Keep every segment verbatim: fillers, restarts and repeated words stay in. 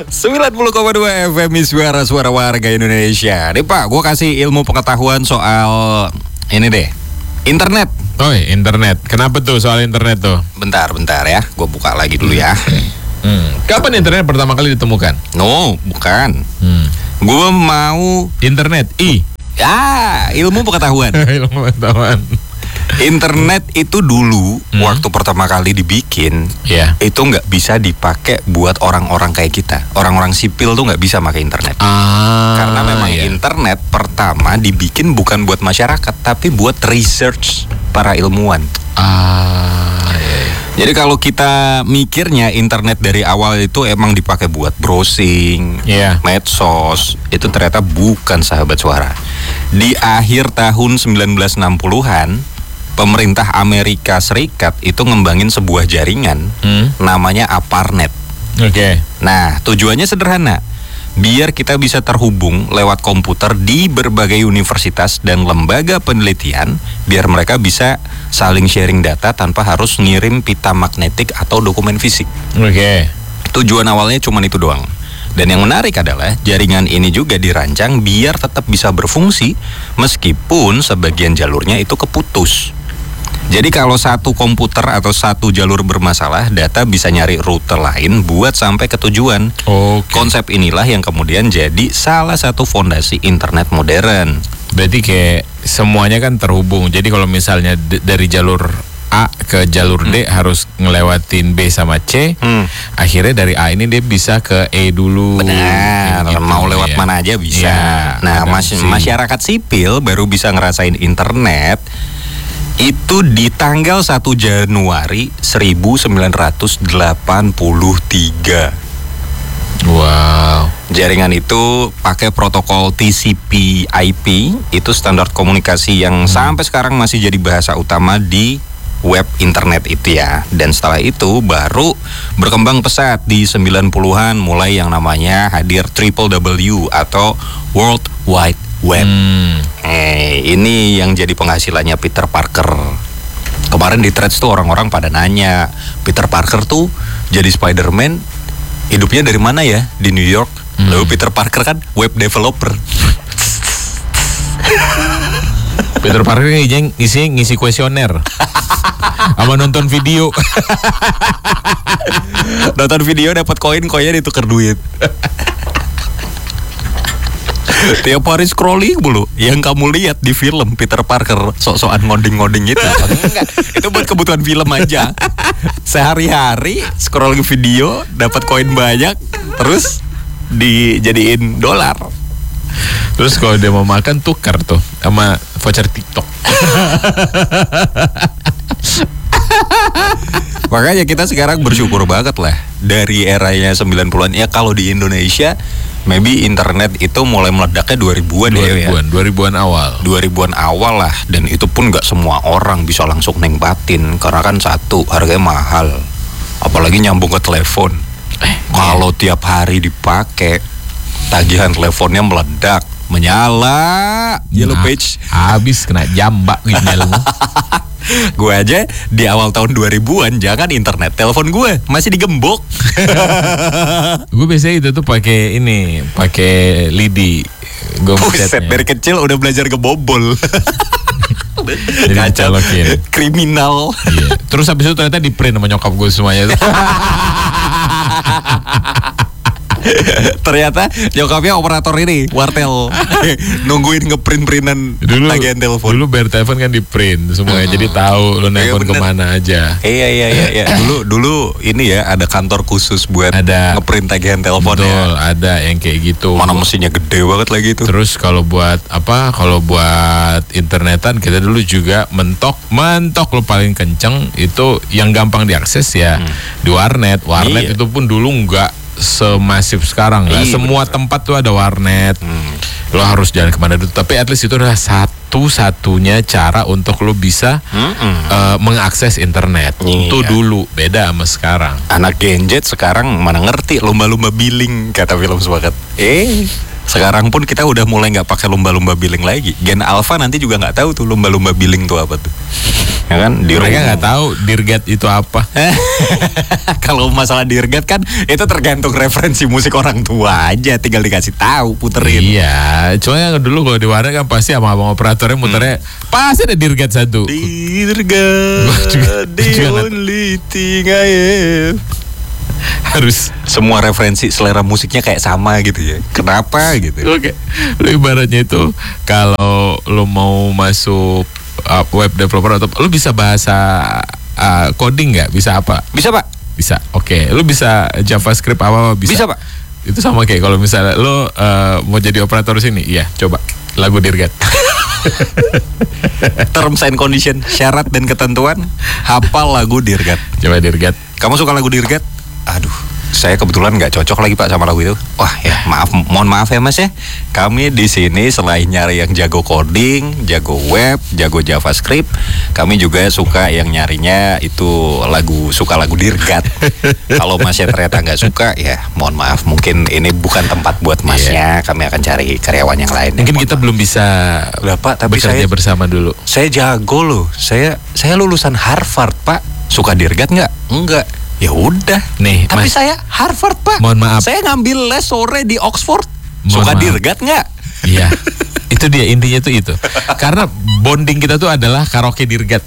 sembilan puluh koma dua F M Suara-suara warga Indonesia. Nih Pak, gue kasih ilmu pengetahuan soal ini deh, internet. Oh, internet. Kenapa tuh soal internet tuh? Bentar, bentar ya, gue buka lagi dulu ya. Hmm. Kapan internet pertama kali ditemukan? No, bukan. Hmm. Gue mau internet I. Ya, ilmu pengetahuan. Ilmu pengetahuan. Internet itu dulu hmm. waktu pertama kali dibikin, yeah. itu nggak bisa dipakai buat orang-orang kayak kita. Orang-orang sipil tuh nggak bisa pakai internet. Ah, Karena memang yeah. internet pertama dibikin bukan buat masyarakat, tapi buat research para ilmuwan. Ah, yeah. Jadi kalau kita mikirnya internet dari awal itu emang dipakai buat browsing, yeah. medsos, itu ternyata bukan sahabat suara. Di akhir tahun sembilan belas enam puluhan, pemerintah Amerika Serikat itu ngembangin sebuah jaringan hmm? namanya ARPANET. Oke. Okay. Nah, tujuannya sederhana. Biar kita bisa terhubung lewat komputer di berbagai universitas dan lembaga penelitian, biar mereka bisa saling sharing data tanpa harus ngirim pita magnetik atau dokumen fisik. Oke. Okay. Tujuan awalnya cuma itu doang. Dan yang menarik adalah jaringan ini juga dirancang biar tetap bisa berfungsi meskipun sebagian jalurnya itu keputus. Jadi kalau satu komputer atau satu jalur bermasalah, data bisa nyari rute lain buat sampai ke tujuan. Okay. Konsep inilah yang kemudian jadi salah satu fondasi internet modern. Berarti kayak semuanya kan terhubung. Jadi kalau misalnya d- dari jalur A ke jalur D hmm. harus ngelewatin B sama C, hmm. akhirnya dari A ini dia bisa ke E dulu. Benar, gitu, mau lewat ya. Mana aja bisa. Ya, nah, mas- masyarakat sipil baru bisa ngerasain internet itu di tanggal satu Januari seribu sembilan ratus delapan puluh tiga. Wow. Jaringan itu pakai protokol T C P I P, itu standar komunikasi yang hmm. sampai sekarang masih jadi bahasa utama di web internet itu ya. Dan setelah itu baru berkembang pesat di sembilan puluhan, mulai yang namanya hadir triple W atau World Wide Web. Hmm. Eh, ini yang jadi penghasilannya Peter Parker. Kemarin di Threads tuh orang-orang pada nanya, Peter Parker tuh jadi Spider-Man hidupnya dari mana ya? Di New York. Hmm. Lalu Peter Parker kan web developer. Peter Parker ngisi ngisi kuesioner. Sama nonton video. Nonton video dapat koin, koinnya ditukar duit. Tiap hari scrolling mulu. Yang kamu lihat di film Peter Parker sok-sokan ngoding-ngoding gitu. Enggak, itu buat kebutuhan film aja. Sehari-hari scrolling video, dapat koin banyak, terus dijadiin dolar. Terus kalau dia mau makan tukar tuh sama voucher TikTok. Makanya kita sekarang bersyukur banget lah dari eranya sembilan puluhan. Ya kalau di Indonesia maybe internet itu mulai meledaknya dua ribuan ya. dua ribuan awal. dua ribuan awal lah, dan itu pun gak semua orang bisa langsung nikmatin karena kan satu, harganya mahal. Apalagi nyambung ke telepon. Eh, kalau iya. tiap hari dipakai, tagihan teleponnya meledak, menyala, yellow page. Habis kena jambak gitu. Gue aja di awal tahun dua ribuan jangan internet, telepon gue masih digembok. Gue biasanya itu tuh pakai ini, pakai lidi. Gue buset, dari kecil udah belajar ngebobol. Kacau, kriminal. Iya. Terus habis itu ternyata di print sama nyokap gue semuanya. Ternyata nyokapnya operator ini wartel. Nungguin ngeprint-printan tagihan telepon. Dulu bayar telepon kan di print semuanya, uh, jadi tahu lo nelpon iya, kemana aja. Iya iya iya. iya. Dulu dulu ini ya ada kantor khusus buat ada ngeprint tagihan telepon. Betul, ya. Ada yang kayak gitu. Mana mesinnya gede banget lagi itu. Terus kalau buat apa? Kalau buat internetan kita dulu juga mentok, mentok lo paling kenceng itu yang gampang diakses ya hmm. di warnet. Warnet iya. itu pun dulu enggak semasif sekarang lah. Iya, semua bener. Tempat tuh ada warnet. Hmm. Lo harus jalan kemana dulu. Tapi at least itu adalah satu-satunya cara untuk lo bisa uh, mengakses internet. Iya. Itu dulu beda sama sekarang. Anak Gen Z sekarang mana ngerti lomba-lomba billing kata film Sepakat. Eh, sekarang pun kita udah mulai nggak pakai lomba-lomba billing lagi. Gen Alpha nanti juga nggak tahu tuh lomba-lomba billing tuh apa tuh. Ya kan, di Mereka rumah. nggak tahu Dirgat itu apa. Kalau masalah dirgat kan itu tergantung referensi musik orang tua aja, tinggal dikasih tahu, puterin. Iya, cuma yang dulu kalau di warnet kan pasti sama abang operatornya muternya pasti ada Dirgat satu. Dirgat, the juga nggak- only thing I have. Harus. Semua referensi selera musiknya kayak sama gitu ya. Kenapa gitu? Oke, lu ibaratnya itu kalau lu mau masuk uh, web developer atau lu bisa bahasa uh, coding nggak? Bisa apa? Bisa Pak? Bisa. Oke, lu bisa JavaScript apa, apa bisa? Bisa Pak? Itu sama kayak kalau misalnya lu uh, mau jadi operator sini, iya, coba lagu Dirgat. Terms and condition, syarat dan ketentuan, hafal lagu Dirgat. Coba Dirgat. Kamu suka lagu Dirgat? Aduh, saya kebetulan nggak cocok lagi Pak sama lagu itu. Wah ya, maaf, mohon maaf ya Mas ya. Kami di sini selain nyari yang jago coding, jago web, jago JavaScript, kami juga suka yang nyarinya itu lagu, suka lagu Dirgat. Kalau Masnya ternyata nggak suka, ya mohon maaf, mungkin ini bukan tempat buat Masnya. Kami akan cari karyawan yang lain. Mungkin kita belum bisa Lah, Pak, tapi bekerja saya bersama dulu. saya jago loh. Saya saya lulusan Harvard Pak. Suka Dirgat nggak? Enggak. Ya udah. Nih, Tapi Mas. saya Harvard Pak. Mohon maaf. Saya ngambil les sore di Oxford. Mohon Suka maaf. Dirgat nggak? Iya. Itu dia intinya tuh itu. Karena bonding kita tuh adalah karaoke Dirgat.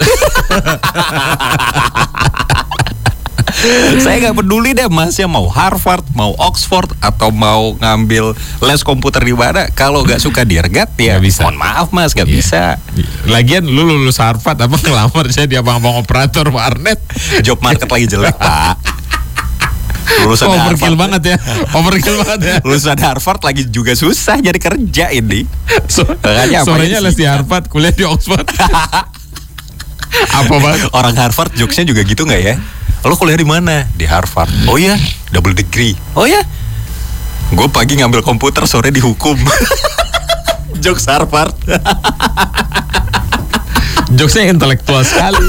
Saya nggak peduli deh Masnya mau Harvard, mau Oxford, atau mau ngambil les komputer di mana. Kalau nggak suka Dirgat ya Nggak bisa. mohon maaf Mas, nggak Iya. bisa. Lagian lu lulus Harvard apa ngelamar jadi abang-abang operator warnet. Job market lagi jelek Pak. Lulusan Kok overkill Harvard, banget ya. Overkill banget ya. lulusan Harvard lagi juga susah jadi kerja ini. So, Makanya apa sorenya sih? les di Harvard, kuliah di Oxford. Apa banget? Orang Harvard jokesnya juga gitu nggak ya? Lo kuliah di mana? Di Harvard. Oh ya, double degree. Oh ya, gue pagi ngambil komputer, sore dihukum. Jokes Harvard. Jokesnya intelektual sekali.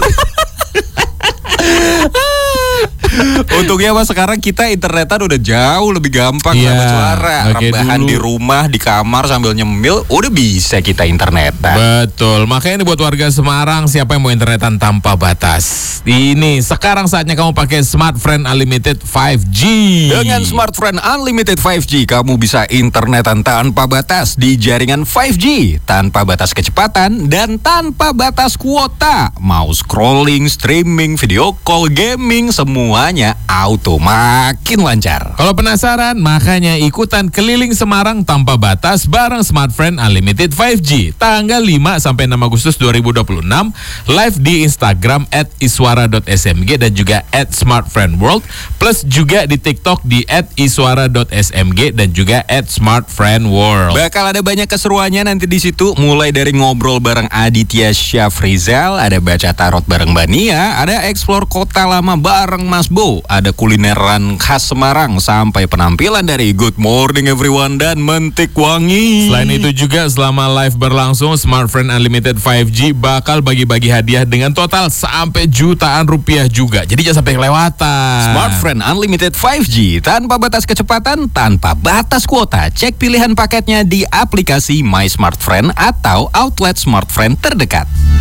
Untungnya Mas sekarang kita internetan udah jauh lebih gampang Iya, dapat suara. oke, Rebahan dulu. di rumah, di kamar sambil nyemil, udah bisa kita internetan. Betul, makanya ini buat warga Semarang, siapa yang mau internetan tanpa batas, ini sekarang saatnya kamu pakai Smart Friend Unlimited lima G. Dengan Smart Friend Unlimited lima G, kamu bisa internetan tanpa batas di jaringan lima G, tanpa batas kecepatan dan tanpa batas kuota. Mau scrolling, streaming, video call, gaming, semuanya auto makin lancar. Kalau penasaran, makanya ikutan keliling Semarang tanpa batas bareng Smart Friend Unlimited lima G. Tanggal lima sampai enam Agustus dua ribu dua puluh enam, live di Instagram at iswara dot s m g dan juga at smartfriendworld, plus juga di TikTok di at iswara dot s m g dan juga at smartfriendworld. Bakal ada banyak keseruannya nanti di situ, mulai dari ngobrol bareng Aditya Syafrizal, ada baca tarot bareng Bania, ada explore kota lama bareng Mas Bo, ada kulineran khas Semarang, sampai penampilan dari Good Morning Everyone dan Mentik Wangi. Selain itu juga selama live berlangsung, Smart Friend Unlimited lima G bakal bagi-bagi hadiah dengan total sampai jutaan rupiah juga. Jadi jangan sampai kelewatan. Smart Friend Unlimited lima G, tanpa batas kecepatan, tanpa batas kuota. Cek pilihan paketnya di aplikasi My Smart Friend atau outlet Smart Friend terdekat.